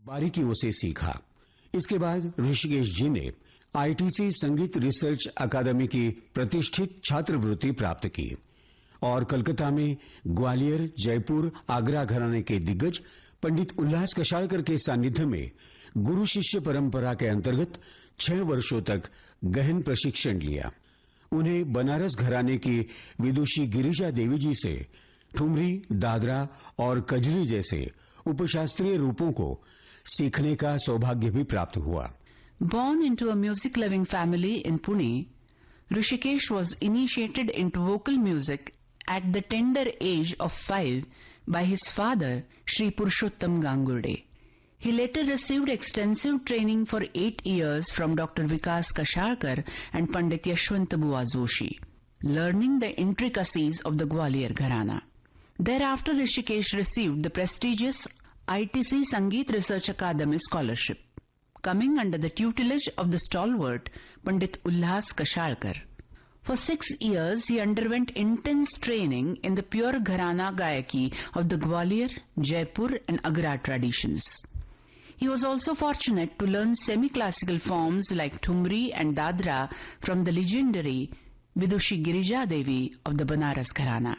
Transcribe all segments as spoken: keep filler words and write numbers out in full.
बारीकियों से सीखा। इसके बाद ऋषिकेश जी ने आईटीसी संगीत रिसर्च अकादमी की प्रतिष्ठित छात्रवृत्ति प्राप्त की और कलकत्ता में ग्वालियर, जयपुर, आगरा घराने के दिग्गज पंडित उल्लास कशालकर के सानिध्य में गुरु शिष्य परंपरा के अंतर्गत छह वर्षों तक गहन प्रशिक्षण लिया। उन्हें बनारस घराने की विदुषी गिरिजा देवी जी से ठुमरी, दादरा और कजरी जैसे उपशास्त्रीय रूपों को सीखने का सौभाग्य भी प्राप्त हुआ। Born into a music-loving family in Pune, Rishikesh was initiated into vocal music at the tender age of five by his father, Shri Purushottam Gangurde. He later received extensive training for eight years from Doctor Vikas Kashalkar and Pandit Yashwant Bua Joshi, learning the intricacies of the Gwalior Gharana. Thereafter, Rishikesh received the prestigious I T C Sangeet Research Academy scholarship, coming under the tutelage of the stalwart Pandit Ullas Kashalkar. For six years, he underwent intense training in the pure Gharana Gayaki of the Gwalior, Jaipur and Agra traditions. He was also fortunate to learn semi-classical forms like Thumri and Dadra from the legendary Vidushi Girija Devi of the Banaras Gharana.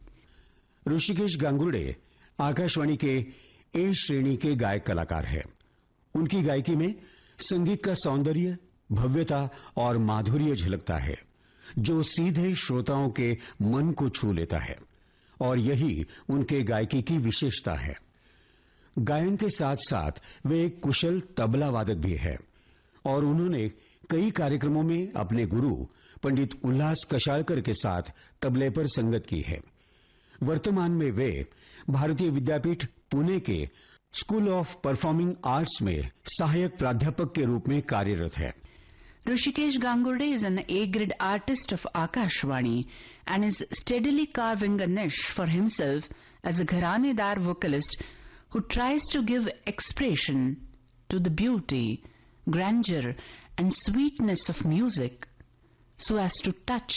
Rishikesh Gangurde Akashvani के ए श्रेणी के गायक कलाकार हैं। उनकी गायकी में संगीत का सौंदर्य, भव्यता और माधुर्य झलकता है, जो सीधे श्रोताओं के मन को छू लेता है और यही उनके गायकी की विशेषता है। गायन के साथ साथ वे एक कुशल तबला वादक भी है और उन्होंने कई कार्यक्रमों में अपने गुरु पंडित उल्लास कशालकर के साथ तबले पर संगत की है। वर्तमान में वे भारतीय विद्यापीठ पुणे के स्कूल ऑफ परफॉर्मिंग आर्ट्स में सहायक प्राध्यापक के रूप में कार्यरत है। Rishikesh Gangurde is an A-grade artist of Akashvani and is steadily carving a niche for himself as a gharanedar vocalist who tries to give expression to the beauty, grandeur and sweetness of music so as to touch